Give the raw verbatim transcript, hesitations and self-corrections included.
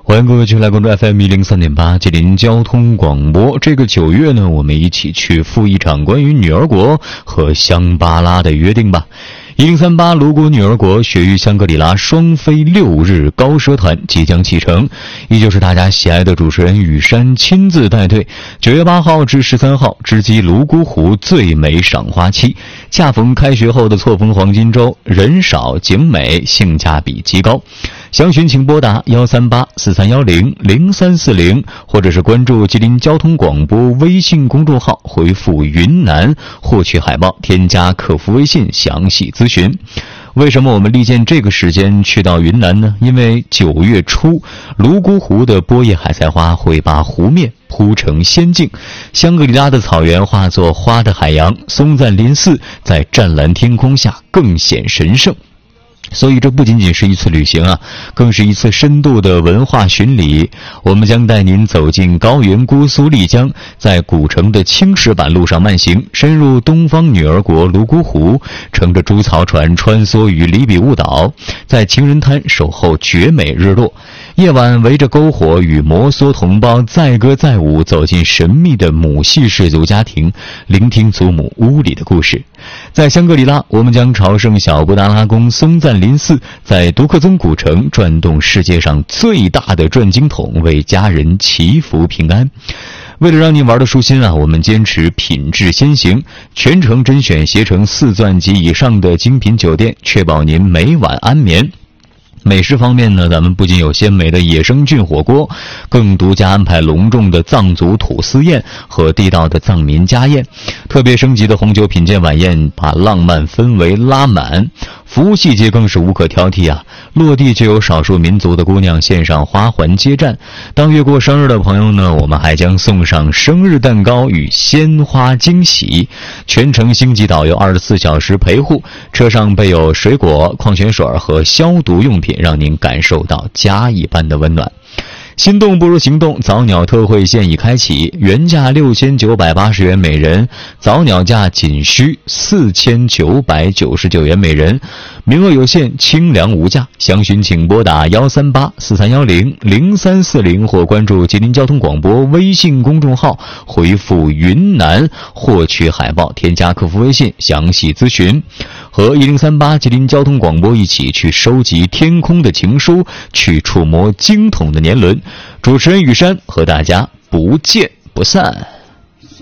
欢迎各位继续来关注 F M 一零三点八吉林交通广播。这个九月呢，我们一起去赴一场关于女儿国和香巴拉的约定吧。一零三八卢国女儿国雪域香格里拉双飞六日高奢团即将启程，依旧是大家喜爱的主持人雨山亲自带队。九月八号至十三号，直击泸沽湖最美赏花期，恰逢开学后的错峰黄金周，人少景美，性价比极高。详询请拨打幺三八四三幺零零三四零，或者是关注吉林交通广播微信公众号，回复云南获取海报，添加客服微信详细咨询。为什么我们力荐这个时间去到云南呢？因为九月初，泸沽湖的波叶海菜花会把湖面铺成仙境，香格里拉的草原化作花的海洋，松赞林寺在湛蓝天空下更显神圣。所以这不仅仅是一次旅行啊，更是一次深度的文化巡礼。我们将带您走进高原姑苏丽江，在古城的青石板路上慢行，深入东方女儿国泸沽湖，乘着猪槽船穿梭于里比雾岛，在情人滩守候绝美日落。夜晚围着篝火与摩梭同胞载歌载舞，走进神秘的母系氏族家庭，聆听祖母屋里的故事。在香格里拉，我们将朝圣小布达拉宫、松赞林寺，在独克宗古城转动世界上最大的转经筒，为家人祈福平安。为了让您玩得舒心啊，我们坚持品质先行，全程甄选携程四钻及以上的精品酒店，确保您每晚安眠。美食方面呢，咱们不仅有鲜美的野生菌火锅，更独家安排隆重的藏族土司宴和地道的藏民家宴，特别升级的红酒品鉴晚宴把浪漫氛围拉满。服务细节更是无可挑剔啊！落地就有少数民族的姑娘献上花环接站。当月过生日的朋友呢，我们还将送上生日蛋糕与鲜花惊喜。全程星级导游二十四小时陪护，车上备有水果、矿泉水和消毒用品，让您感受到家一般的温暖。心动不如行动，早鸟特惠现已开启，原价六千九百八十元每人，早鸟价仅需四千九百九十九元每人，名额有限，清凉无价。详询请拨打幺三八四三幺零零三四零，或关注吉林交通广播微信公众号，回复云南获取海报，添加客服微信详细咨询。和一零三八吉林交通广播一起去收集天空的情书，去触摸经筒的年轮。主持人雨山和大家不见不散。